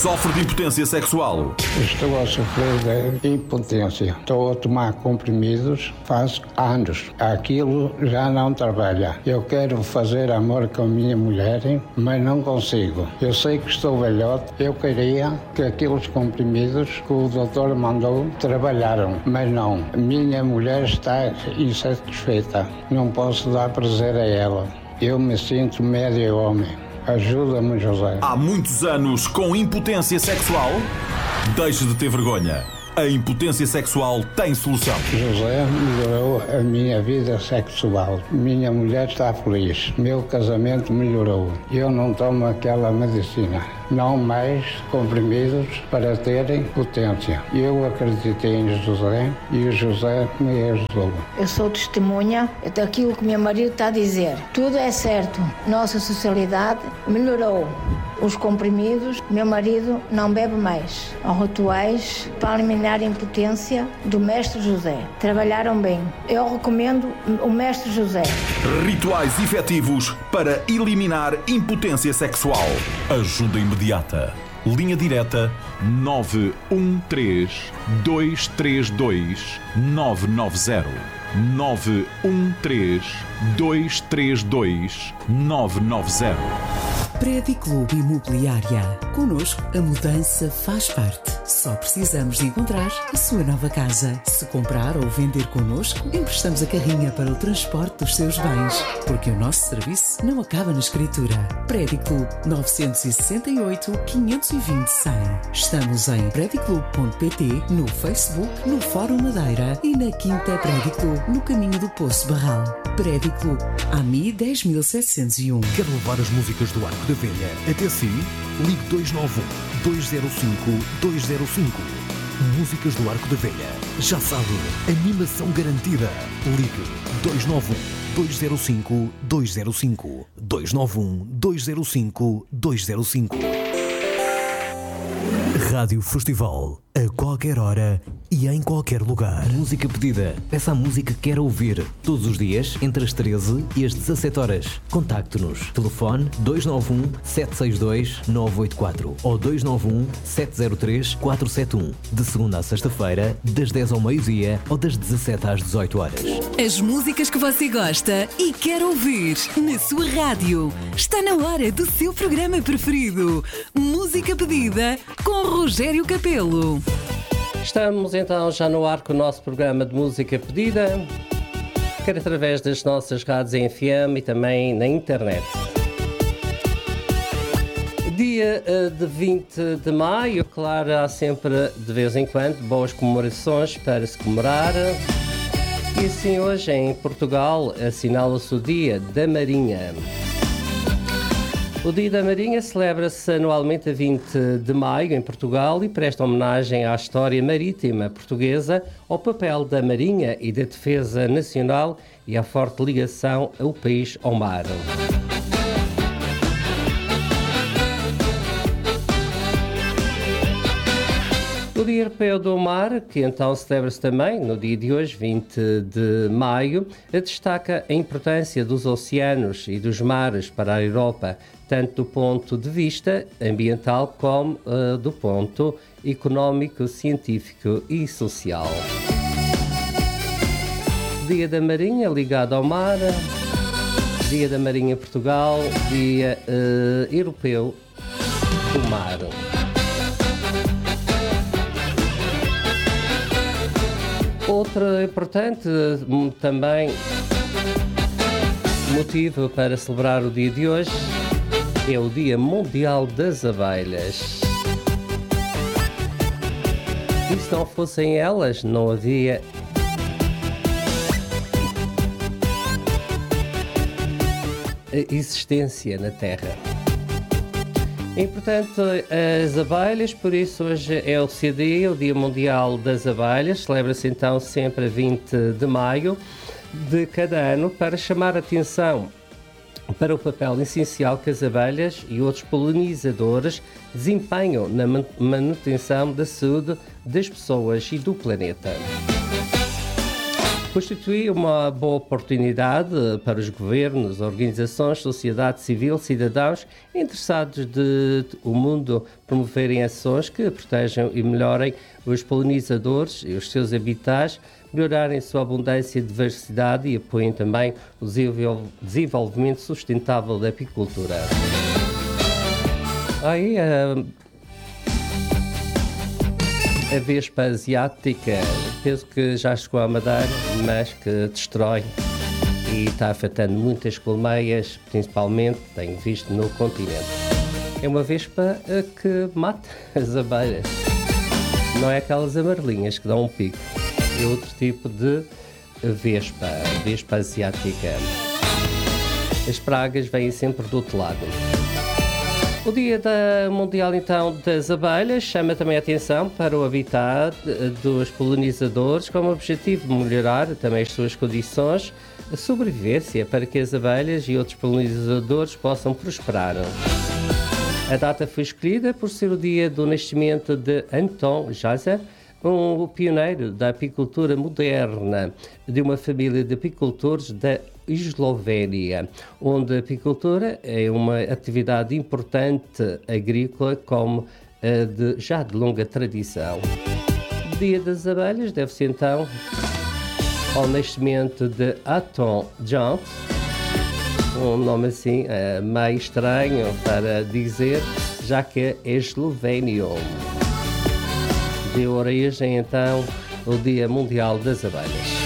Sofre de impotência sexual? Estou a sofrer de impotência. Estou a tomar comprimidos faz anos. Aquilo já não trabalha. Eu quero fazer amor com a minha mulher, mas não consigo. Eu sei que estou velhote. Eu queria que aqueles comprimidos que o doutor mandou trabalharam, mas não. Minha mulher está insatisfeita. Não posso dar prazer a ela. Eu me sinto médio homem. Ajuda-me, José. Há muitos anos com impotência sexual? Deixe de ter vergonha. A impotência sexual tem solução. José melhorou a minha vida sexual. Minha mulher está feliz. Meu casamento melhorou. Eu não tomo aquela medicina. Não mais comprimidos para terem potência. Eu acreditei em José e o José me ajudou. Eu sou testemunha daquilo que meu marido está a dizer. Tudo é certo. Nossa sociedade melhorou. Os comprimidos, meu marido não bebe mais. Os rituais para eliminar a impotência do Mestre José. Trabalharam bem. Eu recomendo o Mestre José. Rituais efetivos para eliminar impotência sexual. Ajuda imediata. Linha direta 913 232 990. 913 232 990. Prédio Clube Imobiliária. Connosco, a mudança faz parte. Só precisamos de encontrar a sua nova casa. Se comprar ou vender connosco, emprestamos a carrinha para o transporte dos seus bens. Porque o nosso serviço não acaba na escritura. Prédio Clube 968 520 100. Estamos em prediclube.pt, no Facebook, no Fórum Madeira e na Quinta Prédio Clube, no caminho do Poço Barral. Prédio Clube, AMI 10701. Quer levar as músicas do Arco da Velha até si? Ligue 291-205-205. Músicas do Arco da Velha. Já sabe, animação garantida. Ligue 291-205-205. 291-205-205. Rádio Festival. A qualquer hora e em qualquer lugar. Música pedida. Peça a música que quer ouvir. Todos os dias, entre as 13 e as 17 horas. Contacte-nos. Telefone 291-762-984 ou 291-703-471. De segunda a sexta-feira, das 10 ao meio-dia ou das 17 às 18 horas. As músicas que você gosta e quer ouvir na sua rádio. Está na hora do seu programa preferido. Música pedida com Rogério Capelo. Estamos então já no ar com o nosso programa de música pedida, quer através das nossas rádios em FM e também na internet. Dia de 20 de maio, claro, há sempre de vez em quando boas comemorações para se comemorar. E assim hoje em Portugal assinala-se o Dia da Marinha. O Dia da Marinha celebra-se anualmente a 20 de maio em Portugal e presta homenagem à história marítima portuguesa, ao papel da Marinha e da defesa nacional e à forte ligação ao país ao mar. O Dia Europeu do Mar, que então celebra-se também no dia de hoje, 20 de maio, destaca a importância dos oceanos e dos mares para a Europa, tanto do ponto de vista ambiental como do ponto económico, científico e social. Dia da Marinha ligado ao mar, Dia da Marinha em Portugal, Dia Europeu do Mar. Outro importante também motivo para celebrar o dia de hoje é o Dia Mundial das Abelhas. E se não fossem elas, não havia existência na Terra. E, portanto, as abelhas, por isso hoje é o CDE, o Dia Mundial das Abelhas, celebra-se então sempre a 20 de maio de cada ano para chamar a atenção para o papel essencial que as abelhas e outros polinizadores desempenham na manutenção da saúde das pessoas e do planeta. Constitui uma boa oportunidade para os governos, organizações, sociedade civil, cidadãos interessados de o mundo promoverem ações que protejam e melhorem os polinizadores e os seus habitats, melhorarem sua abundância e diversidade e apoiem também o desenvolvimento sustentável da apicultura. Aí, a vespa asiática, penso que já chegou à Madeira, mas que destrói e está afetando muitas colmeias, principalmente, tenho visto, no continente. É uma vespa que mata as abelhas. Não é aquelas amarelinhas que dão um pico. É outro tipo de vespa, vespa asiática. As pragas vêm sempre do outro lado. O Dia Mundial, então, das Abelhas chama também a atenção para o habitat dos polinizadores, com o objetivo de melhorar também as suas condições de sobrevivência para que as abelhas e outros polinizadores possam prosperar. A data foi escolhida por ser o dia do nascimento de Anton Jászár, um pioneiro da apicultura moderna, de uma família de apicultores da Eslovénia, onde a apicultura é uma atividade importante agrícola já de longa tradição. O Dia das Abelhas deve-se então ao nascimento de Anton Jászár, um nome assim meio estranho para dizer, já que é eslovênio. Deu origem então ao Dia Mundial das Abelhas.